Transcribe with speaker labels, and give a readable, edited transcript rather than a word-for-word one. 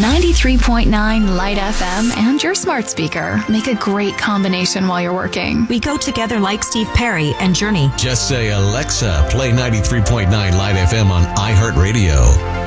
Speaker 1: 93.9 Light FM and your smart speaker make a great combination while you're working.
Speaker 2: We go together like Steve Perry and Journey.
Speaker 3: Just say, Alexa, play 93.9 Light FM on iHeartRadio.